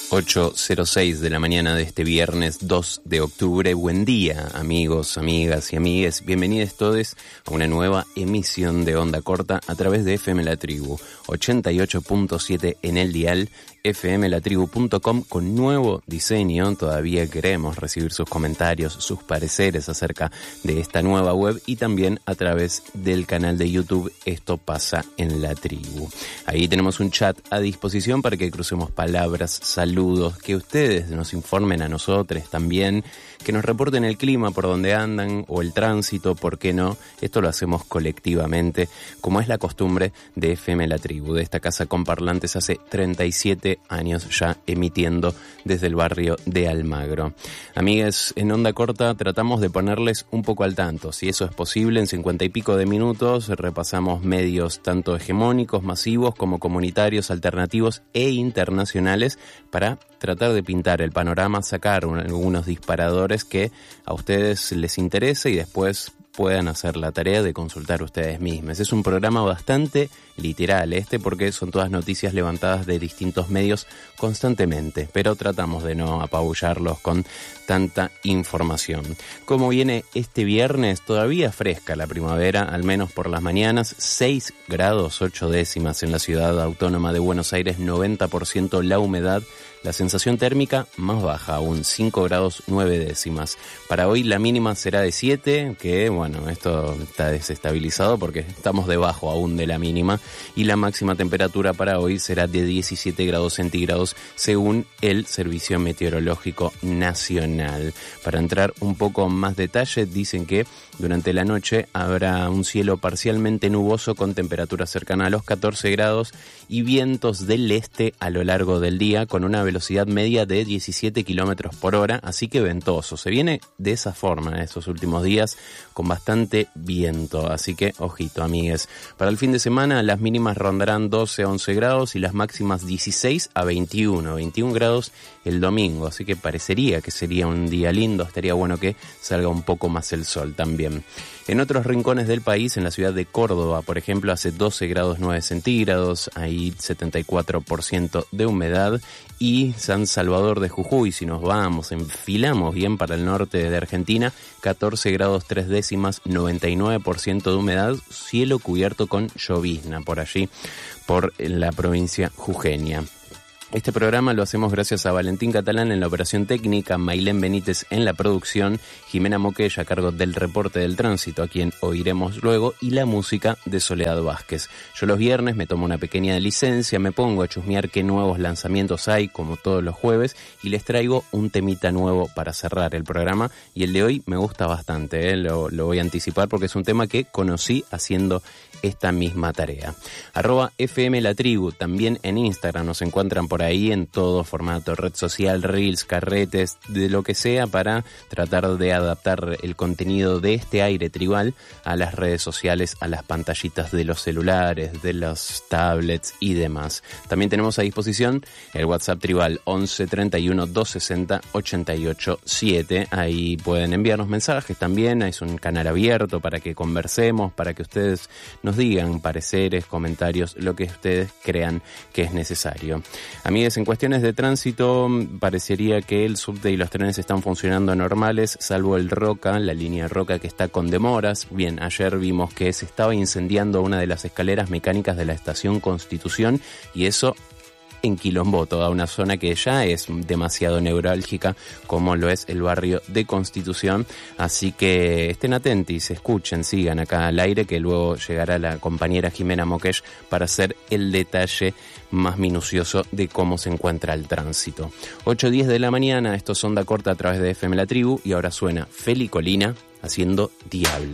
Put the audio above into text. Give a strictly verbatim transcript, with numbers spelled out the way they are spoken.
ocho cero seis de la mañana de este viernes dos de octubre. Buen día, amigos, amigas y amigues. Bienvenidos todos a una nueva emisión de Onda Corta a través de F M La Tribu, ochenta y ocho punto siete en el dial, f m la tribu punto com, con nuevo diseño. Todavía queremos recibir sus comentarios, sus pareceres acerca de esta nueva web, y también a través del canal de YouTube Esto Pasa en la Tribu. Ahí tenemos un chat a disposición para que crucemos palabras, saludos, que ustedes nos informen a nosotros también, que nos reporten el clima por donde andan o el tránsito, ¿por qué no? Esto lo hacemos colectivamente, como es la costumbre de F M La Tribu, de esta casa con parlantes hace treinta y siete años ya emitiendo desde el barrio de Almagro. Amigues, en Onda Corta tratamos de ponerles un poco al tanto, si eso es posible. En cincuenta y pico de minutos repasamos medios tanto hegemónicos, masivos, como comunitarios, alternativos e internacionales, para tratar de pintar el panorama, sacar un, algunos disparadores que a ustedes les interese y después puedan hacer la tarea de consultar ustedes mismos. Es un programa bastante literal este, porque son todas noticias levantadas de distintos medios constantemente, pero tratamos de no apabullarlos con tanta información. Como viene este viernes, todavía fresca la primavera, al menos por las mañanas, seis grados ocho décimas en la ciudad autónoma de Buenos Aires, noventa por ciento la humedad. La sensación térmica más baja, aún cinco grados nueve décimas. Para hoy la mínima será de siete, que bueno, esto está desestabilizado porque estamos debajo aún de la mínima, y la máxima temperatura para hoy será de diecisiete grados centígrados según el Servicio Meteorológico Nacional. Para entrar un poco más detalle, dicen que durante la noche habrá un cielo parcialmente nuboso con temperaturas cercanas a los catorce grados y vientos del este a lo largo del día con una velocidad media de diecisiete kilómetros por hora, así que ventoso. Se viene de esa forma estos últimos días, con bastante viento, así que ojito, amigues. Para el fin de semana las mínimas rondarán doce a once grados y las máximas dieciséis a veintiuno, veintiún grados el domingo, así que parecería que sería un día lindo. Estaría bueno que salga un poco más el sol también. En otros rincones del país, en la ciudad de Córdoba, por ejemplo, hace doce grados nueve centígrados, hay setenta y cuatro por ciento de humedad, y San Salvador de Jujuy, si nos vamos, enfilamos bien para el norte de Argentina, catorce grados tres décimas, noventa y nueve por ciento de humedad, cielo cubierto con llovizna por allí, por la provincia jujeña. Este programa lo hacemos gracias a Valentín Catalán en la operación técnica, Mailén Benítez en la producción, Jimena Moquella a cargo del reporte del tránsito, a quien oiremos luego, y la música de Soledad Vázquez. Yo los viernes me tomo una pequeña licencia, me pongo a chusmear qué nuevos lanzamientos hay, como todos los jueves, y les traigo un temita nuevo para cerrar el programa, y el de hoy me gusta bastante, ¿eh? lo, lo voy a anticipar porque es un tema que conocí haciendo esta misma tarea. Arroba F M La Tribu, también en Instagram nos encuentran por ahí en todo formato, red social, reels, carretes, de lo que sea, para tratar de adaptar el contenido de este aire tribal a las redes sociales, a las pantallitas de los celulares, de los tablets y demás. También tenemos a disposición el WhatsApp tribal once treinta y uno doscientos sesenta ochenta y ocho siete. Ahí pueden enviarnos mensajes también, es un canal abierto para que conversemos, para que ustedes nos digan pareceres, comentarios, lo que ustedes crean que es necesario. Amigues, en cuestiones de tránsito, parecería que el subte y los trenes están funcionando normales, salvo el Roca, la línea Roca, que está con demoras. Bien, ayer vimos que se estaba incendiando una de las escaleras mecánicas de la estación Constitución, y eso enquilombó toda una zona que ya es demasiado neurálgica, como lo es el barrio de Constitución. Así que estén atentos, escuchen, sigan acá al aire, que luego llegará la compañera Jimena Moquesh para hacer el detalle más minucioso de cómo se encuentra el tránsito. ocho diez de la mañana, esto es Onda Corta a través de F M La Tribu, y ahora suena Feli Colina haciendo Diablo.